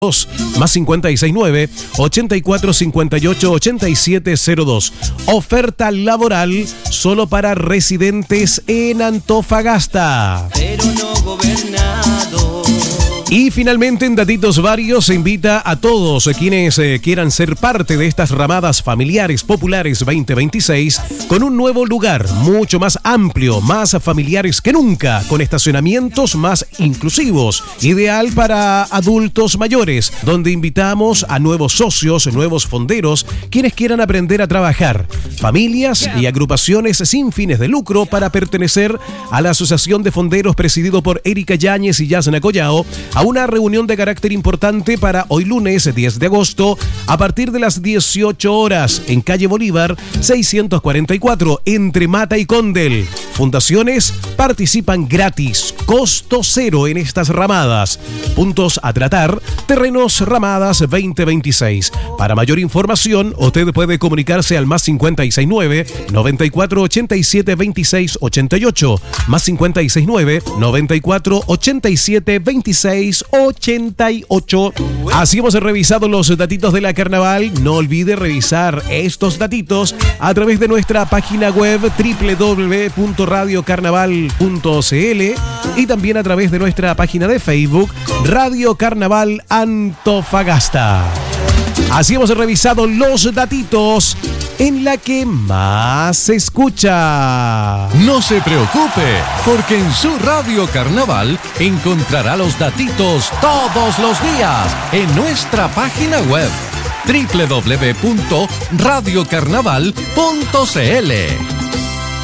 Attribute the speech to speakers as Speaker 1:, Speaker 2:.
Speaker 1: más 569 84 58 8702. Oferta laboral solo para residentes en Antofagasta.
Speaker 2: Pero no gobernado.
Speaker 1: Y finalmente en Datitos Varios se invita a todos quienes quieran ser parte de estas ramadas familiares populares 2026 con un nuevo lugar mucho más amplio, más familiares que nunca, con estacionamientos más inclusivos, ideal para adultos mayores, donde invitamos a nuevos socios, nuevos fonderos, quienes quieran aprender a trabajar, familias y agrupaciones sin fines de lucro para pertenecer a la Asociación de Fonderos presidido por Erika Yáñez y Yasna Collao, a una reunión de carácter importante para hoy lunes 10 de agosto a partir de las 18 horas en calle Bolívar 644 entre Mata y Condel. Fundaciones participan gratis, costo cero en estas ramadas. Puntos a tratar, terrenos ramadas 2026. Para mayor información, usted puede comunicarse al más 569 94 87 26 88, más 569 94 87 26 88. Así hemos revisado los datitos de la carnaval. No olvide revisar estos datitos a través de nuestra página web www.radiocarnaval.cl y también a través de nuestra página de Facebook Radio Carnaval Antofagasta. Así hemos revisado los datitos en la que más se escucha.
Speaker 3: No se preocupe, porque en su Radio Carnaval encontrará los datitos todos los días en nuestra página web www.radiocarnaval.cl.